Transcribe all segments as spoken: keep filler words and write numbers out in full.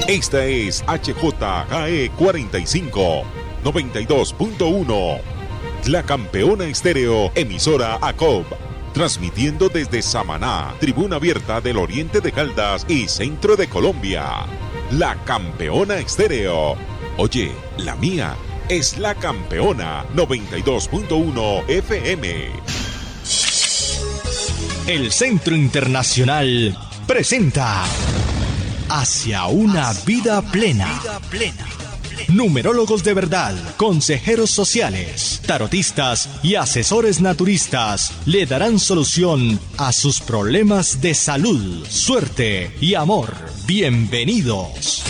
Esta es H J G E cuarenta y cinco, noventa y dos punto uno. La Campeona Estéreo, emisora A C O B. Transmitiendo desde Samaná, tribuna abierta del oriente de Caldas y centro de Colombia. La Campeona Estéreo. Oye, la mía es La Campeona noventa y dos punto uno F M. El Centro Internacional presenta Hacia una vida plena. Numerólogos de verdad, consejeros sociales, tarotistas y asesores naturistas le darán solución a sus problemas de salud, suerte y amor. Bienvenidos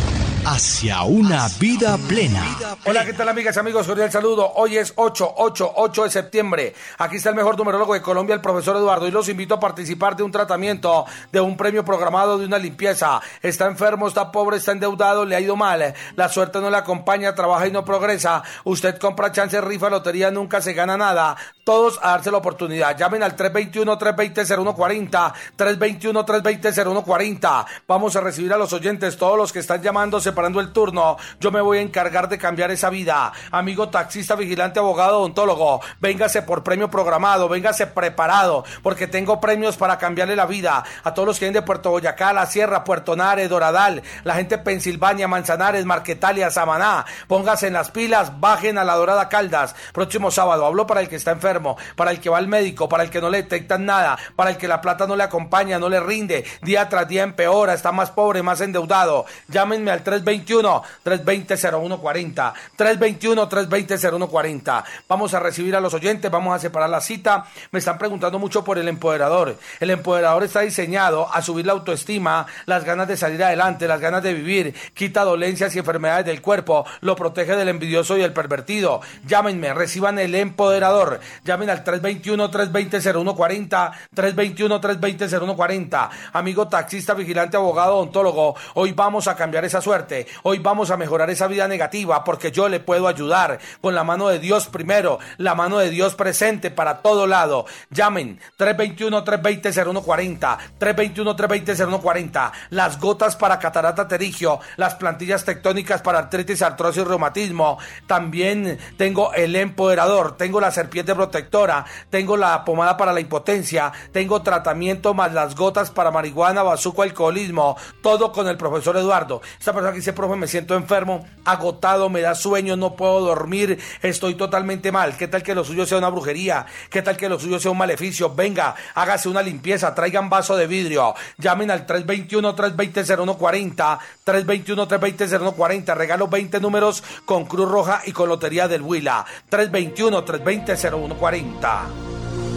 hacia una vida plena. Hola, ¿qué tal, amigas y amigos? Cordial saludo. Hoy es ocho, ocho, ocho de septiembre. Aquí está el mejor numerólogo de Colombia, el profesor Eduardo, y los invito a participar de un tratamiento, de un premio programado, de una limpieza. Está enfermo, está pobre, está endeudado, le ha ido mal, la suerte no le acompaña, trabaja y no progresa. Usted compra chance, rifa, lotería, nunca se gana nada. Todos a darse la oportunidad. Llamen al tres dos uno, tres dos cero, cero uno cuatro cero, tres dos uno, tres dos cero, cero uno cuatro cero. Vamos a recibir a los oyentes, todos los que están llamando, separando el turno. Yo me voy a encargar de cambiar esa vida. Amigo taxista, vigilante, abogado, odontólogo, véngase por premio programado, véngase preparado, porque tengo premios para cambiarle la vida a todos los que vienen de Puerto Boyacá, La Sierra, Puerto Nare, Doradal, la gente de Pensilvania, Manzanares, Marquetalia, Samaná. Póngase en las pilas, bajen a La Dorada, Caldas. Próximo sábado. Hablo para el que está enfermo, para el que va al médico, para el que no le detectan nada, para el que la plata no le acompaña, no le rinde, día tras día empeora, está más pobre, más endeudado. Llámenme al tres dos uno, tres dos cero, cero uno cuatro cero, tres dos uno, tres dos cero, cero uno cuatro cero. Vamos a recibir a los oyentes, vamos a separar la cita. Me están preguntando mucho por el empoderador. El empoderador está diseñado a subir la autoestima, las ganas de salir adelante, las ganas de vivir, quita dolencias y enfermedades del cuerpo, lo protege del envidioso y el pervertido. Llámenme, reciban el empoderador. Llamen al tres dos uno, tres dos cero, cero uno cuatro cero, tres dos uno, tres dos cero, cero uno cuatro cero. Amigo taxista, vigilante, abogado, odontólogo, hoy vamos a cambiar esa suerte, hoy vamos a mejorar esa vida negativa, porque yo le puedo ayudar con la mano de Dios primero, la mano de Dios presente para todo lado. Llamen tres dos uno, tres dos cero, cero uno cuatro cero, tres dos uno, tres dos cero, cero uno cuatro cero. Las gotas para catarata pterigio, las plantillas tectónicas para artritis, artrosis, reumatismo. También tengo el empoderador, tengo la serpiente protectora, tengo la pomada para la impotencia, tengo tratamiento más las gotas para marihuana, bazuco, alcoholismo, todo con el profesor Eduardo. Esta persona que dice, profe, me siento enfermo, agotado, me da sueño, no puedo dormir, estoy totalmente mal. ¿Qué tal que lo suyo sea una brujería? ¿Qué tal que lo suyo sea un maleficio? Venga, hágase una limpieza, traigan vaso de vidrio. Llamen al tres dos uno, tres dos cero, cero uno cuatro cero, tres dos uno, tres dos cero, cero uno cuatro cero. Regalo veinte números con Cruz Roja y con Lotería del Huila. tres dos uno, tres dos cero, cero uno cuatro cero.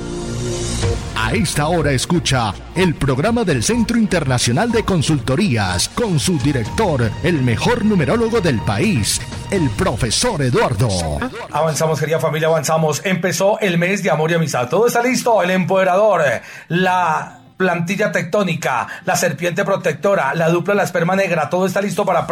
A esta hora escucha el programa del Centro Internacional de Consultorías con su director, el mejor numerólogo del país, el profesor Eduardo. Avanzamos, querida familia, avanzamos. Empezó el mes de amor y amistad. Todo está listo. El empoderador, la plantilla tectónica, la serpiente protectora, la dupla, la esperma negra. Todo está listo para